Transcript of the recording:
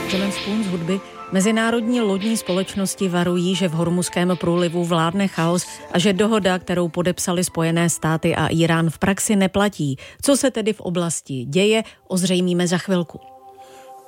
Těmen Spoon z hudby. Mezinárodní lodní společnosti varují, že v Hormuzském průlivu vládne chaos a že dohoda, kterou podepsali Spojené státy a Irán, v praxi neplatí. Co se tedy v oblasti děje, ozřejmíme za chvilku.